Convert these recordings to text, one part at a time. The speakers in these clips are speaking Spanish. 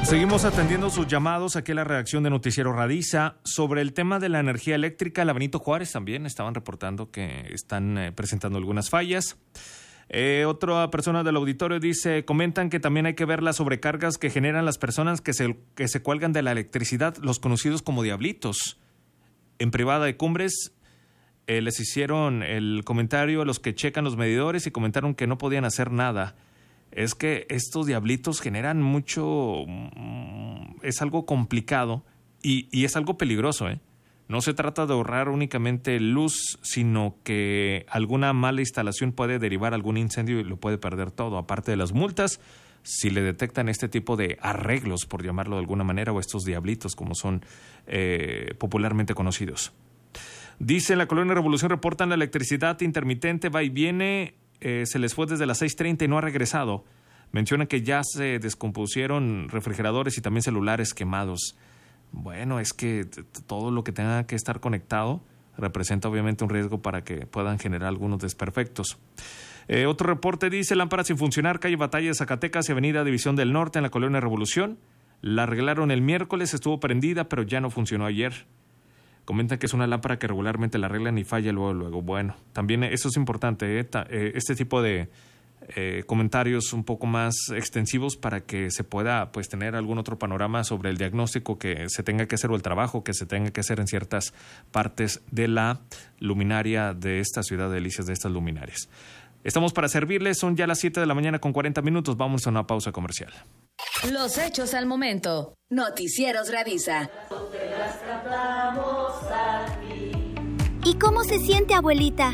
Seguimos atendiendo sus llamados aquí a la redacción de Noticiero Radiza sobre el tema de la energía eléctrica. La Benito Juárez también estaban reportando que están presentando algunas fallas. Otra persona del auditorio dice, comentan que también hay que ver las sobrecargas que generan las personas que se cuelgan de la electricidad, los conocidos como diablitos. En Privada de Cumbres les hicieron el comentario a los que checan los medidores y comentaron que no podían hacer nada. Es que estos diablitos generan mucho, es algo complicado y es algo peligroso, ¿eh? No se trata de ahorrar únicamente luz, sino que alguna mala instalación puede derivar algún incendio y lo puede perder todo. Aparte de las multas, si le detectan este tipo de arreglos, por llamarlo de alguna manera, o estos diablitos, como son popularmente conocidos. Dice, en la Colonia Revolución reportan la electricidad intermitente, va y viene. Se les fue desde las 6:30 y no ha regresado. Mencionan que ya se descompusieron refrigeradores y también celulares quemados. Bueno, es que todo lo que tenga que estar conectado representa obviamente un riesgo para que puedan generar algunos desperfectos. Otro reporte dice, lámpara sin funcionar, calle Batalla de Zacatecas y avenida División del Norte en la Colonia Revolución. La arreglaron el miércoles, estuvo prendida, pero ya no funcionó ayer. Comentan que es una lámpara que regularmente la arreglan y falla luego. Bueno, también eso es importante, este tipo de comentarios un poco más extensivos para que se pueda pues tener algún otro panorama sobre el diagnóstico que se tenga que hacer o el trabajo que se tenga que hacer en ciertas partes de la luminaria de esta ciudad de Delicias, de estas luminarias. Estamos para servirles, son ya las 7 de la mañana con 40 minutos, vamos a una pausa comercial. Los hechos al momento. Noticieros Radiza. ¿Y cómo se siente, abuelita?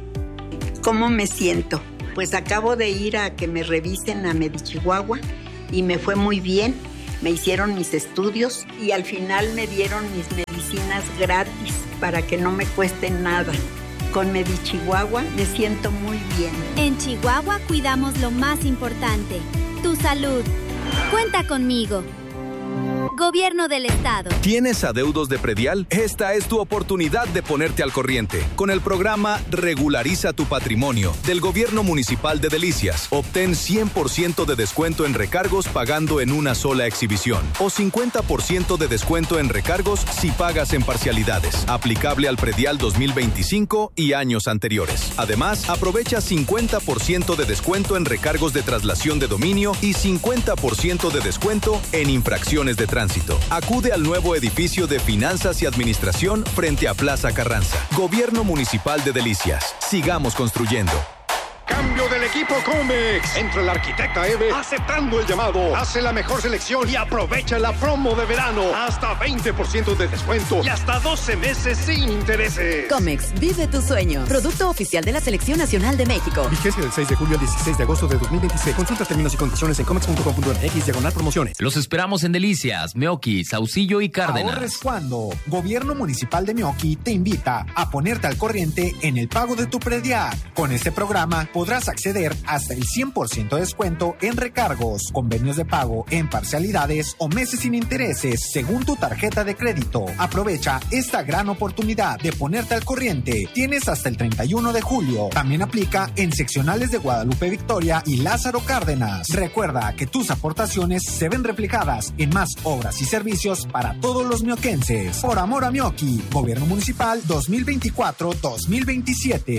¿Cómo me siento? Pues acabo de ir a que me revisen a Medichihuahua y me fue muy bien. Me hicieron mis estudios y al final me dieron mis medicinas gratis para que no me cuesten nada. Con Medichihuahua me siento muy bien. En Chihuahua cuidamos lo más importante, tu salud. Cuenta conmigo. Gobierno del Estado. ¿Tienes adeudos de predial? Esta es tu oportunidad de ponerte al corriente. Con el programa Regulariza tu Patrimonio del Gobierno Municipal de Delicias, obtén 100% de descuento en recargos pagando en una sola exhibición o 50% de descuento en recargos si pagas en parcialidades. Aplicable al predial 2025 y años anteriores. Además, aprovecha 50% de descuento en recargos de traslación de dominio y 50% de descuento en infracciones de tránsito. Acude al nuevo edificio de Finanzas y Administración frente a Plaza Carranza. Gobierno Municipal de Delicias. Sigamos construyendo. Cambio del equipo Comex. Entra la arquitecta Eve aceptando el llamado. Hace la mejor selección y aprovecha la promo de verano. Hasta 20% de descuento y hasta 12 meses sin intereses. Comex, vive tu sueño. Producto oficial de la Selección Nacional de México. Vigencia del 6 de julio al 16 de agosto de 2026. Consulta términos y condiciones en comex.com.mx/promociones. Los esperamos en Delicias, Meoqui, Saucillo y Cárdenas. Ahorres cuando. Gobierno Municipal de Meoqui te invita a ponerte al corriente en el pago de tu predial. Con este programa podrás acceder hasta el 100% de descuento en recargos, convenios de pago en parcialidades o meses sin intereses según tu tarjeta de crédito. Aprovecha esta gran oportunidad de ponerte al corriente. Tienes hasta el 31 de julio. También aplica en seccionales de Guadalupe Victoria y Lázaro Cárdenas. Recuerda que tus aportaciones se ven reflejadas en más obras y servicios para todos los mioquenses. Por amor a Meoqui, Gobierno Municipal 2024-2027.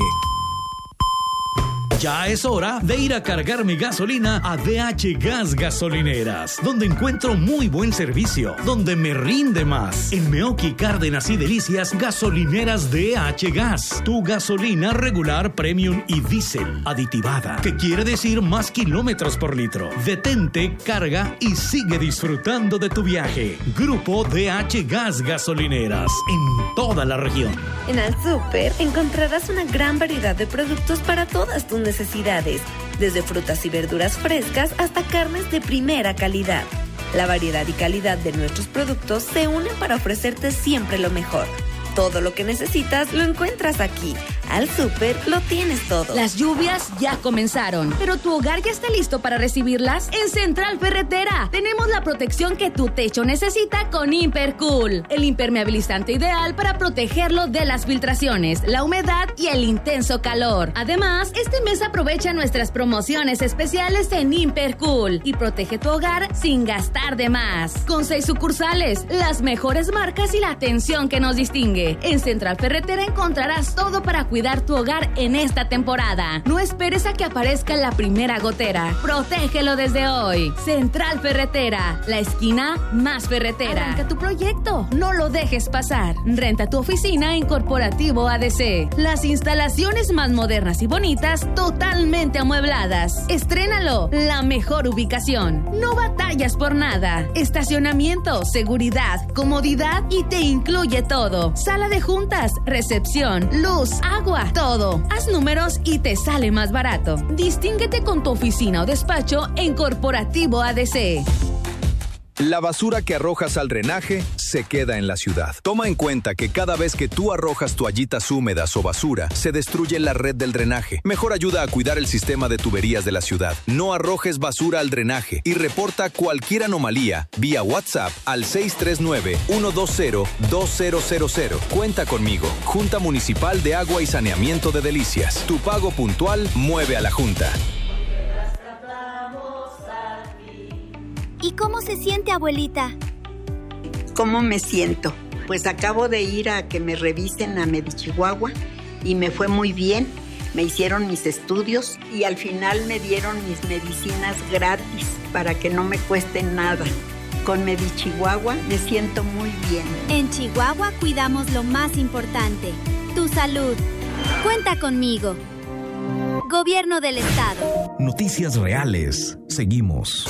Ya es hora de ir a cargar mi gasolina a DH Gas Gasolineras, donde encuentro muy buen servicio, donde me rinde más. En Meoqui, Cárdenas y Delicias, gasolineras DH Gas. Tu gasolina regular, premium y diésel aditivada, que quiere decir más kilómetros por litro. Detente, carga y sigue disfrutando de tu viaje. Grupo DH Gas Gasolineras, en toda la región. En Al Súper encontrarás una gran variedad de productos para todas tus necesidades, desde frutas y verduras frescas hasta carnes de primera calidad. La variedad y calidad de nuestros productos se unen para ofrecerte siempre lo mejor. Todo lo que necesitas lo encuentras aquí. Al súper lo tienes todo. Las lluvias ya comenzaron, pero tu hogar ya está listo para recibirlas. En Central Ferretera tenemos la protección que tu techo necesita con Impercool, el impermeabilizante ideal para protegerlo de las filtraciones, la humedad y el intenso calor. Además, este mes aprovecha nuestras promociones especiales en Impercool y protege tu hogar sin gastar de más. Con 6 sucursales, las mejores marcas y la atención que nos distingue. En Central Ferretera encontrarás todo para cuidar tu hogar en esta temporada. No esperes a que aparezca la primera gotera. Protégelo desde hoy. Central Ferretera, la esquina más ferretera. Arranca tu proyecto, no lo dejes pasar. Renta tu oficina en Corporativo ADC. Las instalaciones más modernas y bonitas, totalmente amuebladas. Estrénalo, la mejor ubicación. No batallas por nada. Estacionamiento, seguridad, comodidad y te incluye todo. Sala de juntas, recepción, luz, agua, todo. Haz números y te sale más barato. Distínguete con tu oficina o despacho en Corporativo ADC. La basura que arrojas al drenaje se queda en la ciudad. Toma en cuenta que cada vez que tú arrojas toallitas húmedas o basura, se destruye la red del drenaje. Mejor ayuda a cuidar el sistema de tuberías de la ciudad. No arrojes basura al drenaje y reporta cualquier anomalía vía WhatsApp al 639-120-2000. Cuenta conmigo. Junta Municipal de Agua y Saneamiento de Delicias. Tu pago puntual mueve a la Junta. ¿Y cómo se siente, abuelita? ¿Cómo me siento? Pues acabo de ir a que me revisen a Medichihuahua y me fue muy bien. Me hicieron mis estudios y al final me dieron mis medicinas gratis para que no me cueste nada. Con Medichihuahua me siento muy bien. En Chihuahua cuidamos lo más importante, tu salud. Cuenta conmigo. Gobierno del Estado. Noticias reales. Seguimos.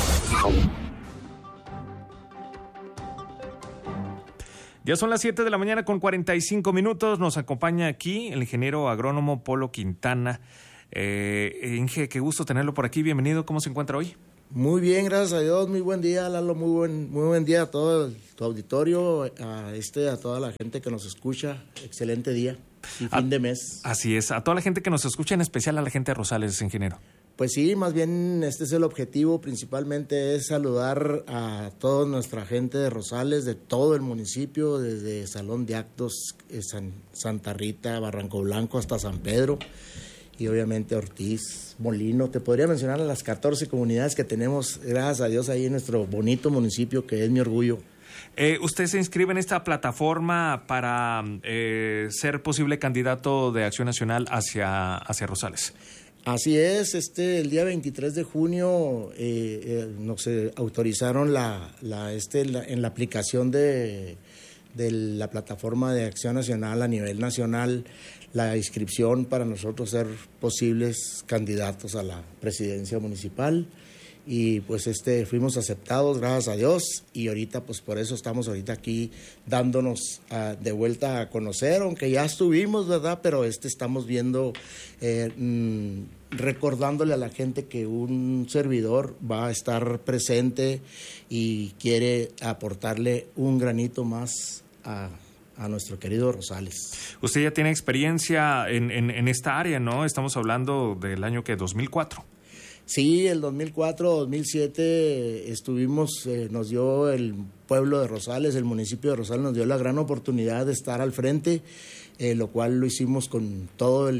Ya son las 7 de la mañana con 45 minutos. Nos acompaña aquí el ingeniero agrónomo Polo Quintana. Inge, qué gusto tenerlo por aquí. Bienvenido. ¿Cómo se encuentra hoy? Muy bien, gracias a Dios. Muy buen día, Lalo. Muy buen día a todo tu auditorio, a toda la gente que nos escucha. Excelente día y fin de mes. Así es. A toda la gente que nos escucha, en especial a la gente de Rosales, ingeniero. Pues sí, más bien este es el objetivo, principalmente es saludar a toda nuestra gente de Rosales, de todo el municipio, desde Salón de Actos, Santa Rita, Barranco Blanco hasta San Pedro y obviamente Ortiz, Molino. Te podría mencionar a las 14 comunidades que tenemos, gracias a Dios, ahí en nuestro bonito municipio que es mi orgullo. ¿Usted se inscribe en esta plataforma para ser posible candidato de Acción Nacional hacia Rosales? Así es, el día 23 de junio nos autorizaron en la aplicación de la plataforma de Acción Nacional a nivel nacional, la inscripción para nosotros ser posibles candidatos a la presidencia municipal. Y pues fuimos aceptados, gracias a Dios, y ahorita pues por eso estamos ahorita aquí dándonos de vuelta a conocer, aunque ya estuvimos, ¿verdad? Pero estamos viendo, recordándole a la gente que un servidor va a estar presente y quiere aportarle un granito más a nuestro querido Rosales. Usted ya tiene experiencia en esta área, ¿no? Estamos hablando del año 2004. Sí, el 2004-2007 estuvimos, nos dio el pueblo de Rosales, el municipio de Rosales nos dio la gran oportunidad de estar al frente, lo cual lo hicimos con todas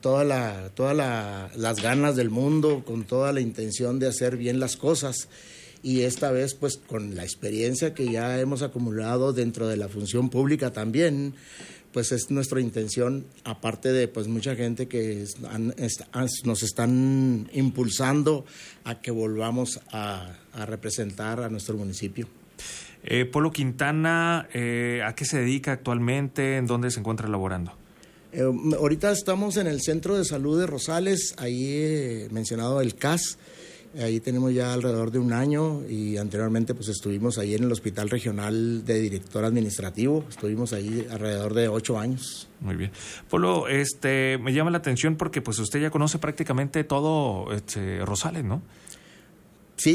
las ganas del mundo, con toda la intención de hacer bien las cosas. Y esta vez, pues, con la experiencia que ya hemos acumulado dentro de la función pública también, pues es nuestra intención, aparte de pues mucha gente que nos están impulsando a que volvamos a representar a nuestro municipio. Polo Quintana, ¿a qué se dedica actualmente? ¿En dónde se encuentra laborando? Ahorita estamos en el Centro de Salud de Rosales, ahí mencionado el CAS. Ahí tenemos ya alrededor de un año y anteriormente pues estuvimos ahí en el Hospital Regional de Director Administrativo, estuvimos ahí alrededor de 8 años. Muy bien. Polo, me llama la atención porque pues usted ya conoce prácticamente todo Rosales, ¿no? Sí,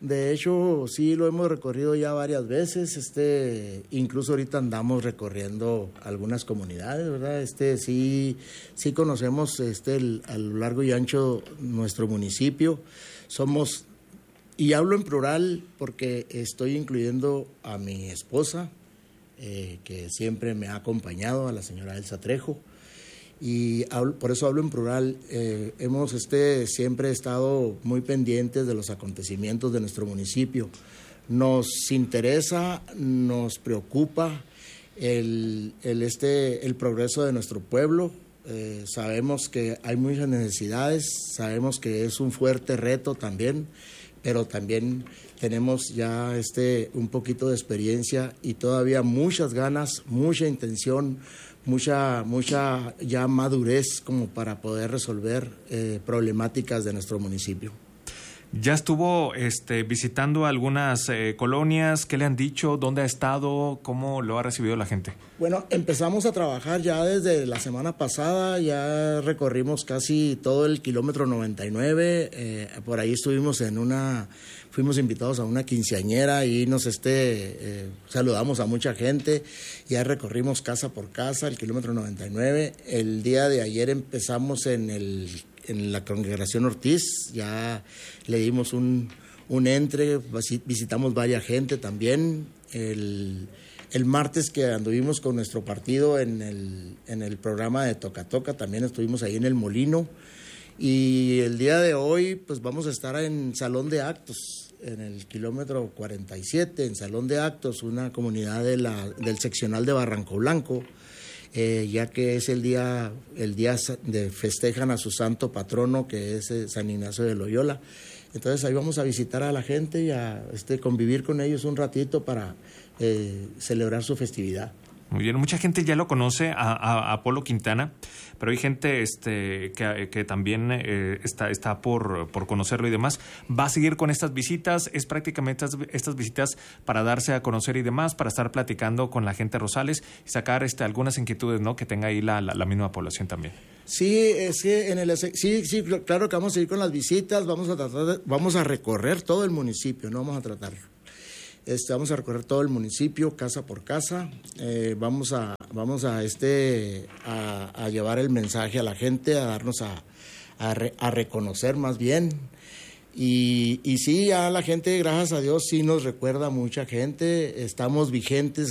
De hecho, sí lo hemos recorrido ya varias veces, incluso ahorita andamos recorriendo algunas comunidades, ¿verdad? Sí conocemos a lo largo y ancho nuestro municipio. Somos, y hablo en plural porque estoy incluyendo a mi esposa, que siempre me ha acompañado, a la señora Elsa Trejo, y por eso hablo en plural. Hemos siempre estado muy pendientes de los acontecimientos de nuestro municipio. Nos interesa, nos preocupa el progreso de nuestro pueblo. Sabemos que hay muchas necesidades, sabemos que es un fuerte reto también, pero también tenemos ya un poquito de experiencia y todavía muchas ganas, mucha intención, mucha ya madurez como para poder resolver problemáticas de nuestro municipio. Ya estuvo visitando algunas colonias. ¿Qué le han dicho? ¿Dónde ha estado? ¿Cómo lo ha recibido la gente? Bueno, empezamos a trabajar ya desde la semana pasada. Ya recorrimos casi todo el kilómetro 99. Por ahí fuimos invitados a una quinceañera y saludamos a mucha gente. Ya recorrimos casa por casa el kilómetro 99. El día de ayer empezamos en la congregación Ortiz, ya le dimos un entre, visitamos varias gente también. El martes que anduvimos con nuestro partido en el programa de Toca Toca, también estuvimos ahí en el Molino, y el día de hoy pues vamos a estar en Salón de Actos, en el kilómetro 47, en Salón de Actos, una comunidad del seccional de Barranco Blanco, ya que es el día de festejan a su santo patrono, que es San Ignacio de Loyola. Entonces ahí vamos a visitar a la gente y a convivir con ellos un ratito para celebrar su festividad. Muy bien, mucha gente ya lo conoce a Apolo Quintana, pero hay gente que también está por conocerlo y demás. ¿Va a seguir con estas visitas? ¿Es prácticamente estas visitas para darse a conocer y demás, para estar platicando con la gente de Rosales y sacar algunas inquietudes, ¿no?, que tenga ahí la misma población también? Sí, es que sí, claro que vamos a ir con las visitas, vamos a recorrer todo el municipio, no vamos a tratar. Vamos a recorrer todo el municipio, casa por casa. Vamos a llevar el mensaje a la gente, a darnos a reconocer más bien. Y sí, ya la gente, gracias a Dios, sí nos recuerda mucha gente. Estamos vigentes